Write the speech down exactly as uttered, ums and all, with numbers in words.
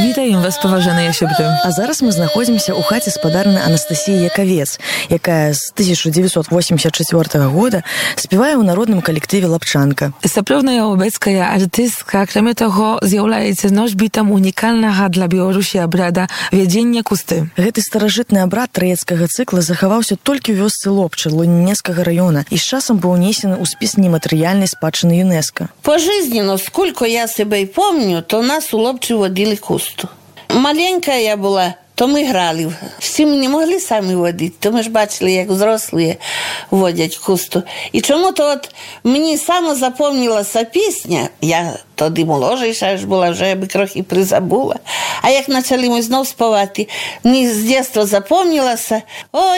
Вітаем вас, паважаныя сябры. А зараз мы знаходзімся ў хаце спадарні Анастасіі Якавец, якая з тысяча девятьсот восемьдесят четвёртого года спявае ў народным калектыве «Лапчанка». Сапраўдная яўрэцкая артыстка, акрамя таго, з'яўляецца носьбітам унікальнага для Беларусі абрада вядзення кусты. Гэты старажытны абрад траецкага цыкла захаваўся толькі ў вёсцы Лопчы Лунінецкага района і з часам быў унесены ў спіс нематэрыяльнай спадчыны ЮНЕСКО. Пожизненно, сколько я себе й помню, то нас у Лопчі водили кусту. Маленька я була, то ми грали. Всі ми не могли самі водити, то ми ж бачили, як взрослі водять кусту. І чому-то от мені саме запомнилася пісня, я тоді молодша ж була, вже я би трохи призабула. А як почали ми знов співати, мені з дитинства запомнилося, ой,